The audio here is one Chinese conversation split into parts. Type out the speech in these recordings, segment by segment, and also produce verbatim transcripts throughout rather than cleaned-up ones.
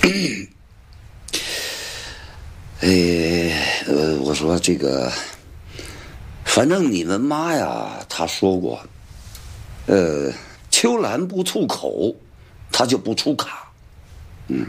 哎，呃，我说这个，反正你们妈呀，她说过，呃，秋兰不吐口，她就不出卡。嗯，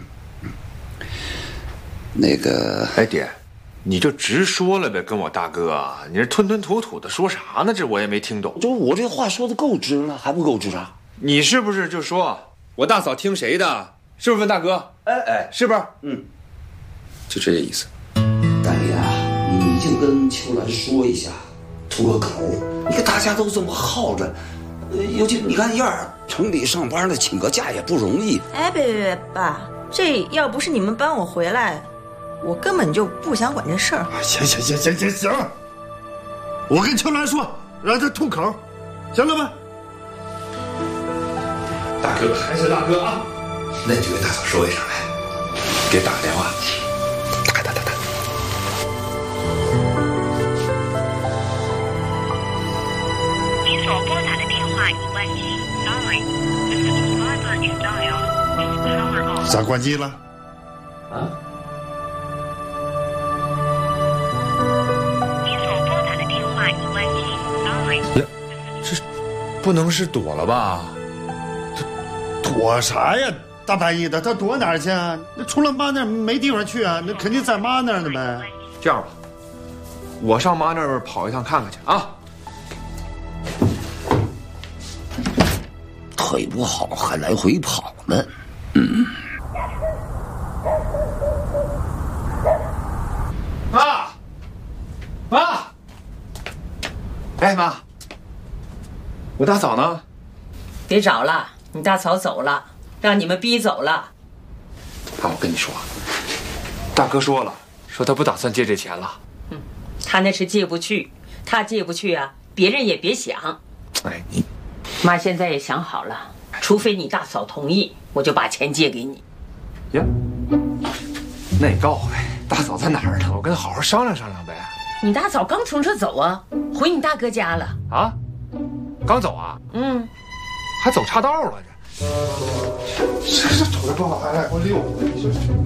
那个， 哎，爹，你就直说了呗，跟我大哥，你这吞吞吐吐的说啥呢？这我也没听懂。 就我这话说的够直了，还不够直啊？ 你是不是就说我大嫂听谁的？是不是问大哥？ 哎哎， 是不是？ 嗯， 就这意思。 大爷啊，你就跟秋兰说一下，吐个口。你看大家都这么耗着，呃，尤其你看燕儿城里上班的，请个假也不容易。 哎，别别别，爸，这要不是你们搬我回来，我根本就不想管这事儿。 行行行行行行，我跟秋兰说，让她吐口，行了吧？ 大哥还是大哥啊！ 那你就跟大嫂说一声来，给打个电话。打打打打。 您所拨打的电话已关机 ，Sorry, the subscriber you dialed is power off。 咋关机了？ 啊？ 您所拨打的电话已关机 ，Sorry。 这不能是躲了吧？ 躲啥呀？大半夜的，他躲哪儿去啊？那除了妈那儿没地方去啊，那肯定在妈那儿呢呗。 这样吧，我上妈那儿跑一趟看看去啊。 腿不好还来回跑呢，嗯。 妈，妈，哎妈，我大嫂呢？ 别找了，你大嫂走了，让你们逼走了。 爸，我跟你说，大哥说了，说他不打算借这钱了。 嗯，他那是借不去，他借不去啊，别人也别想。 哎，你妈现在也想好了，除非你大嫂同意，我就把钱借给你。 呀，那你告诉我呗，大嫂在哪儿呢？我跟她好好商量商量呗。 你大嫂刚从这走啊，回你大哥家了。 啊？刚走啊？ 嗯， 还走岔道了这。 这这走着多好，还来回溜，你说。